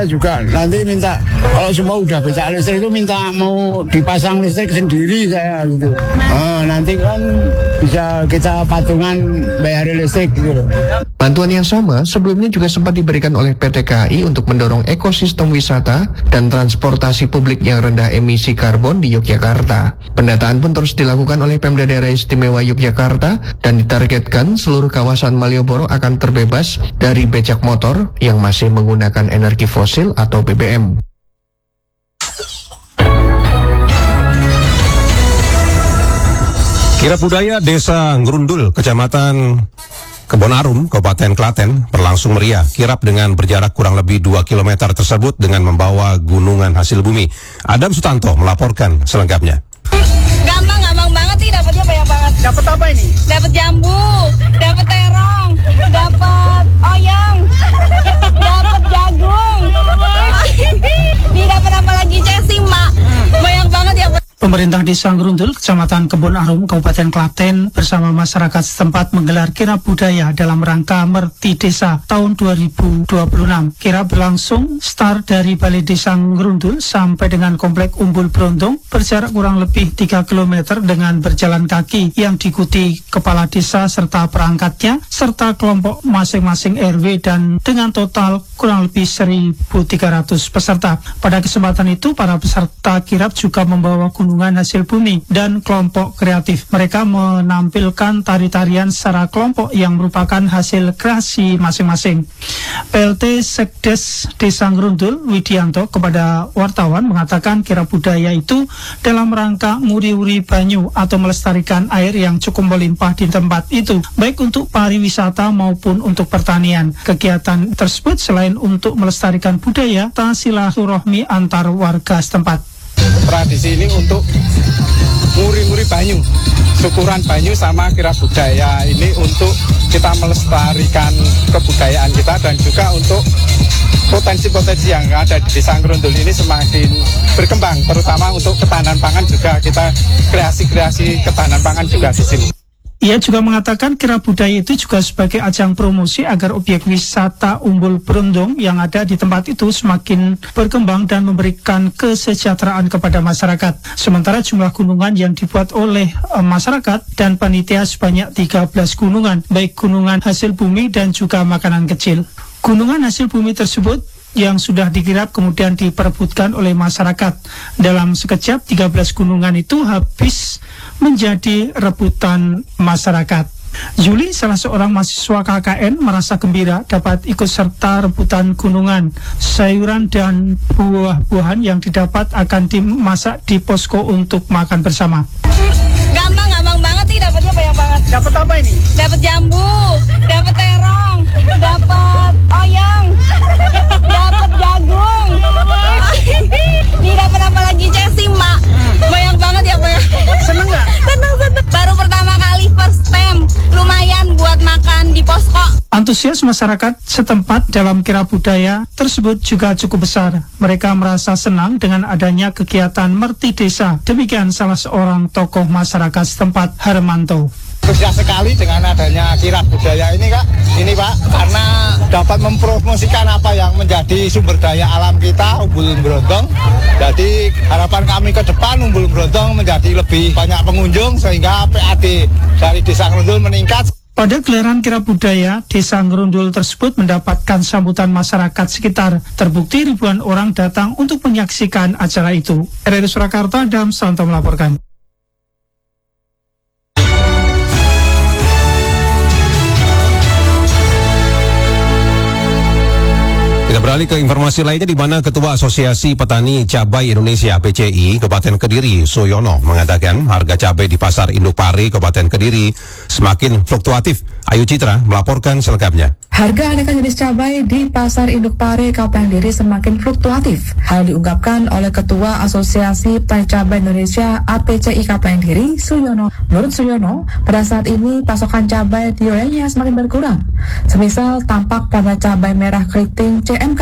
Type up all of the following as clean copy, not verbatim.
kita juga nanti minta, kalau semua udah becak listrik itu minta mau dipasang listrik sendiri saya gitu. Nanti kan bisa kita patungan bayar listrik gitu. Bantuan yang sama sebelumnya juga sempat diberikan oleh PT KAI untuk mendorong ekosistem wisata dan transportasi publik yang rendah emisi karbon di Yogyakarta. Pendataan pun terus dilakukan oleh Pemda Daerah Istimewa Yogyakarta dan ditargetkan seluruh kawasan Malioboro akan terbebas dari becak motor yang masih menggunakan energi fosil atau BBM. Kirap budaya Desa Ngerundul, Kecamatan Kebonarum, Kabupaten Klaten berlangsung meriah. Kirap dengan berjarak kurang lebih 2 km tersebut dengan membawa gunungan hasil bumi. Adam Sutanto melaporkan selengkapnya. Gampang banget sih, dapatnya banyak banget. Dapat apa ini? Dapat jambu, dapat terong, dapat oyong, dapat jagung. Ini dapat apa lagi, Cesi, Mak? Banyak banget ya. Pemerintah Desa Ngerundul, Kecamatan Kebon Arum, Kabupaten Klaten bersama masyarakat setempat menggelar kirap budaya dalam rangka Merti Desa tahun 2026. Kirap berlangsung start dari Balai Desa Ngerundul sampai dengan Komplek Umbul Brondong berjarak kurang lebih 3 km dengan berjalan kaki yang diikuti kepala desa serta perangkatnya serta kelompok masing-masing RW dan dengan total kurang lebih 1.300 peserta. Pada kesempatan itu para peserta kirap juga membawa gunungan hasil bumi dan kelompok kreatif. Mereka menampilkan tari-tarian secara kelompok yang merupakan hasil kreasi masing-masing. PLT Sekdes Desa Ngerundul Widianto kepada wartawan mengatakan kirap budaya itu dalam rangka nguri-uri banyu atau melestarikan air yang cukup melimpah di tempat itu, baik untuk pariwisata maupun untuk pertanian. Kegiatan tersebut selain untuk melestarikan budaya, silaturahmi antar warga setempat. Tradisi ini untuk nguri-nguri banyu, syukuran banyu sama kirap budaya ini untuk kita melestarikan kebudayaan kita dan juga untuk potensi-potensi yang ada di Desa Ngerundul ini semakin berkembang, terutama untuk ketahanan pangan juga kita kreasi-kreasi ketahanan pangan juga di sini. Ia juga mengatakan kirap budaya itu juga sebagai ajang promosi agar objek wisata Umbul Brondong yang ada di tempat itu semakin berkembang dan memberikan kesejahteraan kepada masyarakat. Sementara jumlah gunungan yang dibuat oleh masyarakat dan panitia sebanyak 13 gunungan, baik gunungan hasil bumi dan juga makanan kecil. Gunungan hasil bumi tersebut yang sudah dikirap kemudian diperebutkan oleh masyarakat. Dalam sekejap 13 gunungan itu habis menjadi rebutan masyarakat. Yuli, salah seorang mahasiswa KKN, merasa gembira dapat ikut serta rebutan gunungan. Sayuran dan buah-buahan yang didapat akan dimasak di posko untuk makan bersama. Gampang banget sih, dapatnya banyak banget. Dapat apa ini? Dapat jambu, dapat terong, dapat oyong, dapat jagung. Ini dapat apa lagi, Cesi, Mak? Banyak banget ya, Pak. Seneng nggak? Seneng. Baru pertama kali first time, lumayan buat makan di posko. Antusias masyarakat setempat dalam kirap budaya tersebut juga cukup besar. Mereka merasa senang dengan adanya kegiatan Merti Desa. Demikian salah seorang tokoh masyarakat setempat, Harmanto. Antusias sekali dengan adanya kirap budaya ini, Kak. Ini, Pak, karena dapat mempromosikan apa yang menjadi sumber daya alam kita, Umbul Brondong. Jadi harapan kami ke depan Umbul Brondong menjadi lebih banyak pengunjung sehingga PAD dari Desa Ngerundul meningkat. Pada gelaran kirap budaya, Desa Ngerundul tersebut mendapatkan sambutan masyarakat sekitar. Terbukti ribuan orang datang untuk menyaksikan acara itu. RRI Surakarta, Adam Santo melaporkan. Kita beralih ke informasi lainnya di mana Ketua Asosiasi Petani Cabai Indonesia (PCI) Kabupaten Kediri, Suyono, mengatakan harga cabai di Pasar Induk Pare Kabupaten Kediri semakin fluktuatif. Ayu Citra melaporkan selengkapnya. Harga aneka jenis cabai di Pasar Induk Pare Kabupaten Kediri semakin fluktuatif. Hal diungkapkan oleh Ketua Asosiasi Petani Cabai Indonesia (APCI) Kabupaten Kediri, Suyono. Menurut Suyono, pada saat ini pasokan cabai di wilayahnya semakin berkurang. Semisal tampak pada cabai merah keriting CMK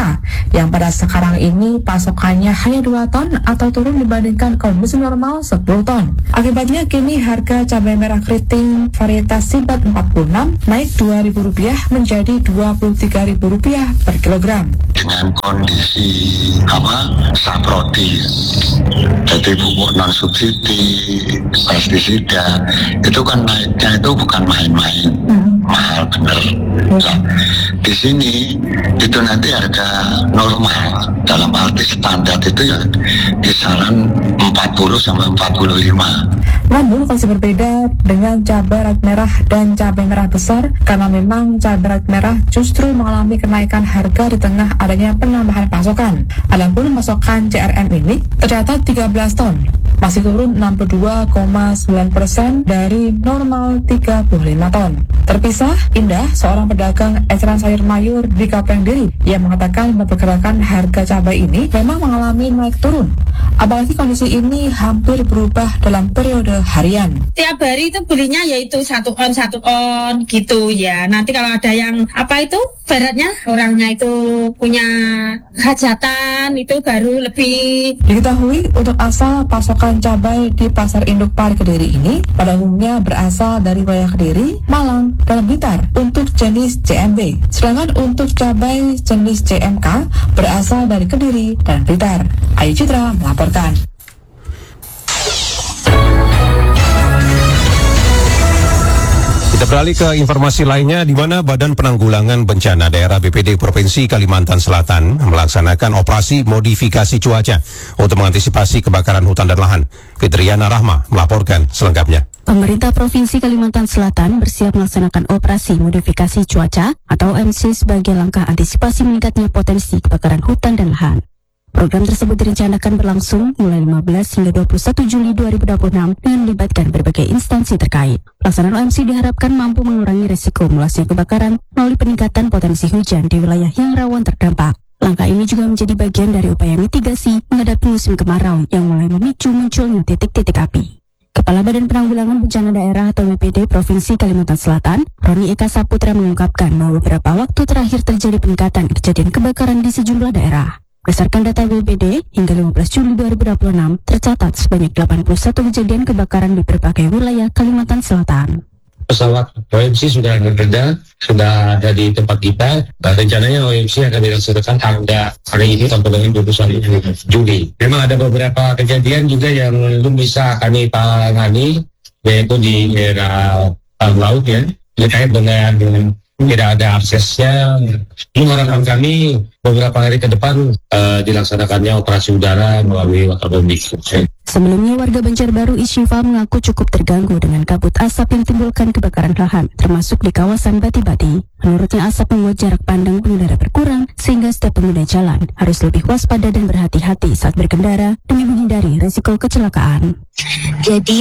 CMK yang pada sekarang ini pasokannya hanya 2 ton atau turun dibandingkan kondisi normal 10 ton. Akibatnya kini harga cabai merah keriting varietas Sibat 46 naik Rp2.000 menjadi Rp23.000 per kilogram. Dengan kondisi saprotis, jadi pupuk non subsidi, pestisida, itu kan naiknya itu bukan main-main, mahal bener. Nah, di sini itu nanti harga normal, dalam arti standar itu ya kisaran 40 sampai 45. Namun kondisi berbeda dengan cabai rawit merah dan cabai merah besar karena memang cabai rawit merah justru mengalami kenaikan harga di tengah adanya penambahan pasokan. Adapun pasokan CRM ini tercatat 13 ton, masih turun 62,9% dari normal 35 ton. Terpisah, Indah, seorang pedagang eceran sayur mayur di Kapeng Diri, yang mengatakan pergerakan harga cabai ini memang mengalami naik turun. Apalagi kondisi ini hampir berubah dalam periode harian. Tiap hari itu belinya yaitu 1 on gitu ya. Nanti kalau ada yang baratnya orangnya itu punya hajatan itu baru lebih. Diketahui untuk asal pasokan cabai di Pasar Induk Pari Kediri ini pada umumnya berasal dari wilayah Kediri, Malang, dan Blitar untuk jenis CMB. Sedangkan untuk cabai jenis CMK berasal dari Kediri dan Blitar. Ayu Citra melaporkan. Kita beralih ke informasi lainnya, di mana Badan Penanggulangan Bencana Daerah BPD Provinsi Kalimantan Selatan melaksanakan operasi modifikasi cuaca untuk mengantisipasi kebakaran hutan dan lahan. Fitriana Rahma melaporkan selengkapnya. Pemerintah Provinsi Kalimantan Selatan bersiap melaksanakan operasi modifikasi cuaca atau OMC sebagai langkah antisipasi meningkatnya potensi kebakaran hutan dan lahan. Program tersebut direncanakan berlangsung mulai 15 hingga 21 Juli 2026 dengan melibatkan berbagai instansi terkait. Pelaksanaan OMC diharapkan mampu mengurangi risiko meluasnya kebakaran melalui peningkatan potensi hujan di wilayah yang rawan terdampak. Langkah ini juga menjadi bagian dari upaya mitigasi menghadapi musim kemarau yang mulai memicu munculnya titik-titik api. Kepala Badan Penanggulangan Bencana Daerah atau BPD Provinsi Kalimantan Selatan, Roni Eka Saputra mengungkapkan bahwa beberapa waktu terakhir terjadi peningkatan kejadian kebakaran di sejumlah daerah. Berdasarkan data BPD, hingga 15 Juli 2026 tercatat sebanyak 81 kejadian kebakaran di berbagai wilayah Kalimantan Selatan. Pesawat OMC sudah ada di tempat kita. Dan rencananya OMC akan dilaksanakan hari ini sampai dengan 21 Juli. Memang ada beberapa kejadian juga yang belum bisa kami tangani, yaitu di daerah laut ya, terkait dengan tidak ada aksesnya. Ini harapan kami beberapa hari ke depan dilaksanakannya operasi udara melalui waterbombing. Sebelumnya, warga Banjarbaru Isyifa mengaku cukup terganggu dengan kabut asap yang timbulkan kebakaran lahan, termasuk di kawasan Bati-Bati. Menurutnya, asap membuat jarak pandang pengendara berkurang, sehingga setiap pengguna jalan harus lebih waspada dan berhati-hati saat berkendara demi menghindari risiko kecelakaan. Jadi